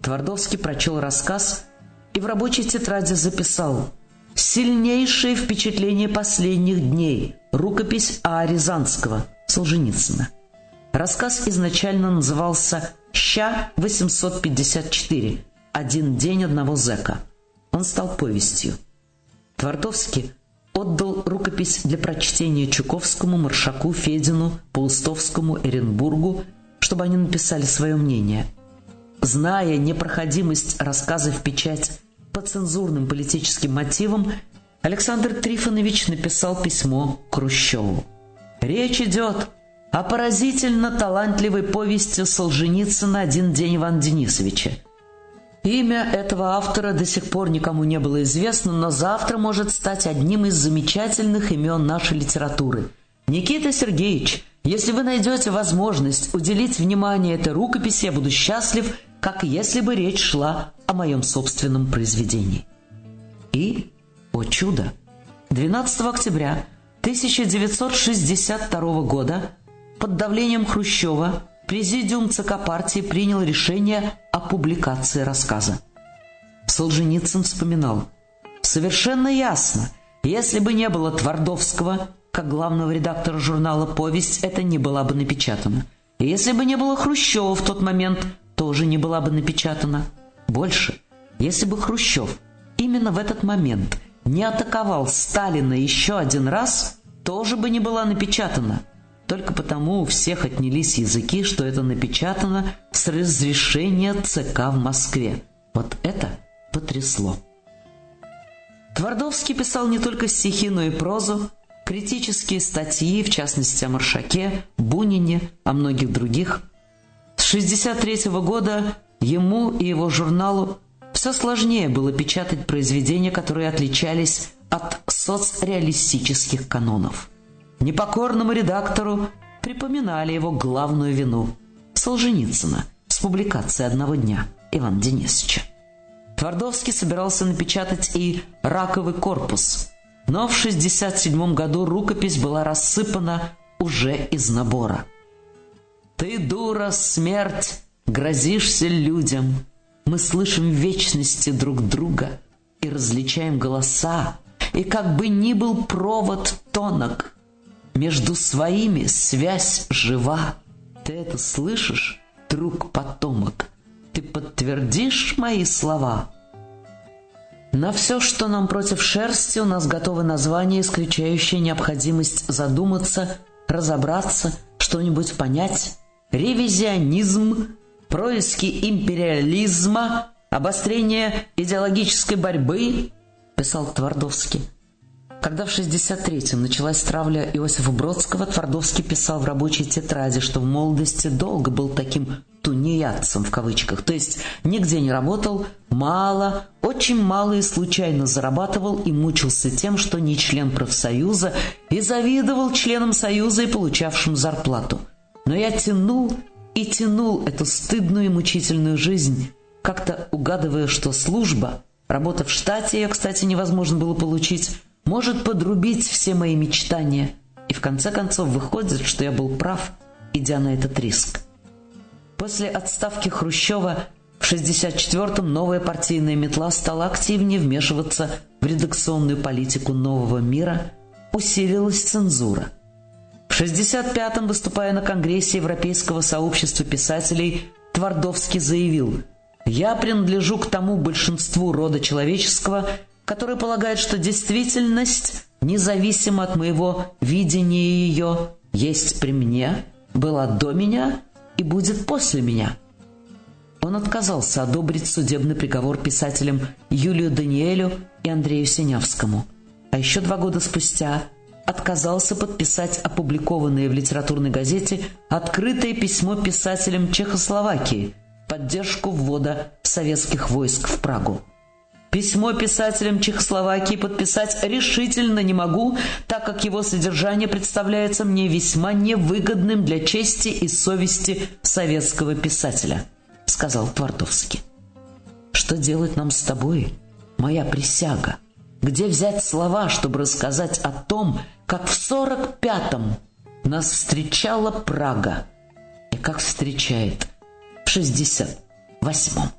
Твардовский прочел рассказ и в рабочей тетради записал: «Сильнейшее впечатление последних дней. Рукопись А. Рязанского, Солженицына». Рассказ изначально назывался «Ща-854. Один день одного зэка». Он стал повестью. Твардовский отдал рукопись для прочтения Чуковскому, Маршаку, Федину, Паустовскому, Эренбургу, чтобы они написали свое мнение. Зная непроходимость рассказа в печать по цензурным политическим мотивам, Александр Трифонович написал письмо Хрущеву. «Речь идет о поразительно талантливой повести Солженицына «Один день Ивана Денисовича». Имя этого автора до сих пор никому не было известно, но завтра может стать одним из замечательных имен нашей литературы. Никита Сергеевич, если вы найдете возможность уделить внимание этой рукописи, я буду счастлив, как если бы речь шла о моем собственном произведении». И, о чудо, 12 октября 1962 года под давлением Хрущева Президиум ЦК партии принял решение о публикации рассказа. Солженицын вспоминал: «Совершенно ясно, если бы не было Твардовского, как главного редактора журнала «Повесть», это не была бы напечатана. И если бы не было Хрущева в тот момент, тоже не была бы напечатана. Больше, если бы Хрущев именно в этот момент не атаковал Сталина еще один раз, тоже бы не была напечатана. Только потому у всех отнялись языки, что это напечатано с разрешения ЦК в Москве. Вот это потрясло». Твардовский писал не только стихи, но и прозу, критические статьи, в частности о Маршаке, Бунине, о многих других. С 1963 года ему и его журналу все сложнее было печатать произведения, которые отличались от соцреалистических канонов. Непокорному редактору припоминали его главную вину – Солженицына с публикацией «Одного дня» Ивана Денисовича. Твардовский собирался напечатать и «Раковый корпус», но в 1967 году рукопись была рассыпана уже из набора. «Ты, дура, смерть, грозишься людям. Мы слышим в вечности друг друга и различаем голоса, и как бы ни был провод тонок, между своими связь жива. Ты это слышишь, друг-потомок? Ты подтвердишь мои слова?» На все, что нам против шерсти, у нас готовы названия, исключающие необходимость задуматься, разобраться, что-нибудь понять. Ревизионизм, происки империализма, обострение идеологической борьбы, писал Твардовский. Когда в 1963-м началась травля Иосифа Бродского, Твардовский писал в рабочей тетради, что в молодости долго был таким «тунеядцем» в кавычках, то есть нигде не работал, мало, очень мало и случайно зарабатывал и мучился тем, что не член профсоюза, и завидовал членам союза и получавшим зарплату. Но я тянул и тянул эту стыдную и мучительную жизнь, как-то угадывая, что служба, работа в штате, ее, кстати, невозможно было получить, может подрубить все мои мечтания, и в конце концов выходит, что я был прав, идя на этот риск. После отставки Хрущева в 1964-м новая партийная метла стала активнее вмешиваться в редакционную политику нового мира, усилилась цензура. В 1965-м, выступая на Конгрессе Европейского сообщества писателей, Твардовский заявил: «Я принадлежу к тому большинству рода человеческого, который полагает, что действительность, независимо от моего видения ее, есть при мне, была до меня и будет после меня». Он отказался одобрить судебный приговор писателям Юлию Даниэлю и Андрею Синявскому, а еще 2 года спустя отказался подписать опубликованное в литературной газете открытое письмо писателям Чехословакии в поддержку ввода советских войск в Прагу. Письмо писателям Чехословакии подписать решительно не могу, так как его содержание представляется мне весьма невыгодным для чести и совести советского писателя, сказал Твардовский. Что делать нам с тобой, моя присяга? Где взять слова, чтобы рассказать о том, как в 45-м нас встречала Прага и как встречает в 68-м?